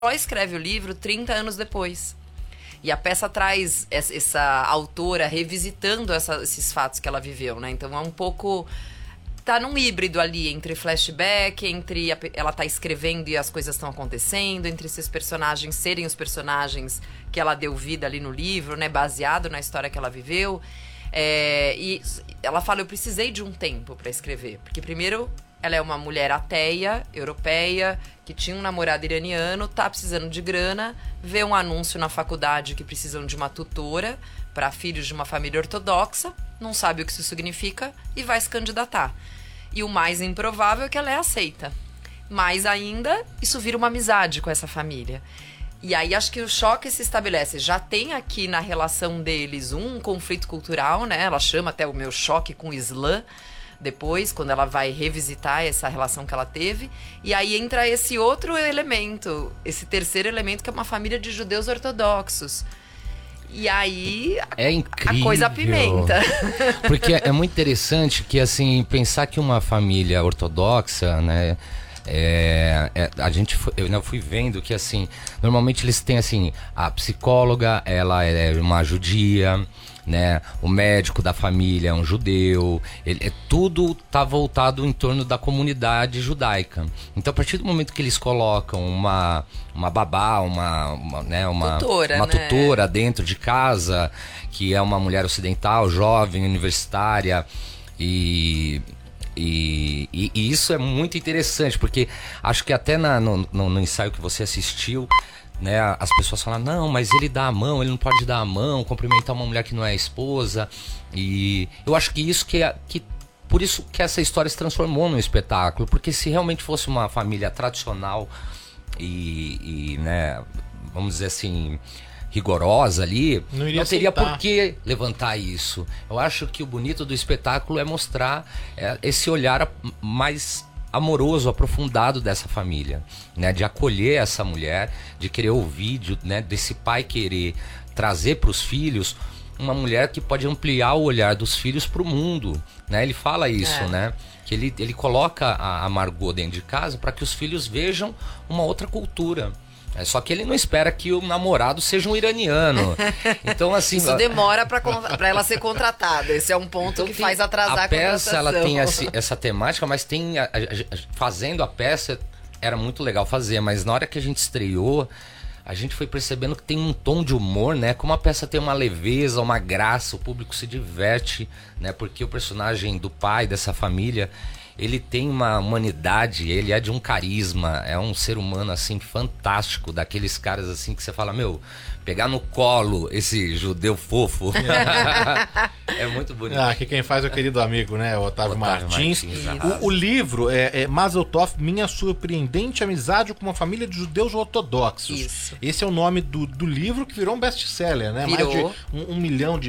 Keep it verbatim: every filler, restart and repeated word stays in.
só escreve o livro trinta anos depois. E a peça traz essa, essa autora revisitando essa, esses fatos que ela viveu, né? Então é um pouco... Tá num híbrido ali entre flashback, entre a, ela tá escrevendo e as coisas estão acontecendo, entre esses personagens serem os personagens que ela deu vida ali no livro, né? Baseado na história que ela viveu. É, e ela fala, eu precisei de um tempo para escrever. Porque primeiro... Ela é uma mulher ateia, europeia, que tinha um namorado iraniano, tá precisando de grana, vê um anúncio na faculdade que precisam de uma tutora para filhos de uma família ortodoxa, não sabe o que isso significa e vai se candidatar. E o mais improvável é que ela é aceita. Mais ainda, isso vira uma amizade com essa família. E aí acho que o choque se estabelece. Já tem aqui na relação deles um conflito cultural, né? Ela chama até o meu choque com o Islã, depois, quando ela vai revisitar essa relação que ela teve. E aí entra esse outro elemento, esse terceiro elemento, que é uma família de judeus ortodoxos. E aí a, é incrível, a coisa apimenta. Porque é muito interessante que, assim, pensar que uma família ortodoxa, né, é, é, a gente foi, eu, eu fui vendo que, assim, normalmente eles têm, assim, a psicóloga, ela é uma judia, né, o médico da família é um judeu, ele, é, tudo tá voltado em torno da comunidade judaica. Então, a partir do momento que eles colocam uma, uma babá, uma, uma, né, uma, tutora, uma né? tutora dentro de casa, que é uma mulher ocidental, jovem, universitária, e... E, e, e isso é muito interessante, porque acho que até na, no, no, no ensaio que você assistiu, né, as pessoas falam, não, mas ele dá a mão, ele não pode dar a mão, cumprimentar uma mulher que não é esposa. E eu acho que isso que é, que, por isso que essa história se transformou num espetáculo, porque se realmente fosse uma família tradicional e, e né, vamos dizer assim, rigorosa ali, não, não teria por que levantar isso. Eu acho que o bonito do espetáculo é mostrar é, esse olhar mais amoroso, aprofundado dessa família, né? De acolher essa mulher, de querer ouvir, de, né, desse pai querer trazer para os filhos uma mulher que pode ampliar o olhar dos filhos para o mundo, né? Ele fala isso, é. né? Que ele, ele coloca a, a Margot dentro de casa para que os filhos vejam uma outra cultura. É, só que ele não espera que o namorado seja um iraniano. Então, assim, isso demora para ela ser contratada. Esse é um ponto então que tem, faz atrasar a, a peça. Ela tem esse, essa temática, mas tem a, a, fazendo a peça era muito legal fazer. Mas na hora que a gente estreou, a gente foi percebendo que tem um tom de humor, né? Como a peça tem uma leveza, uma graça, o público se diverte, né? Porque o personagem do pai dessa família, ele tem uma humanidade, ele é de um carisma, é um ser humano, assim, fantástico, daqueles caras, assim, que você fala, meu, pegar no colo esse judeu fofo. É muito bonito. Ah, que quem faz é o querido amigo, né, o Otávio, Otávio Martins. Martins o, o livro é, é Mazel Tov, Minha Surpreendente Amizade com uma Família de Judeus Ortodoxos. Isso. Esse é o nome do, do livro, que virou um best-seller, né? Virou. Mais de um, um milhão de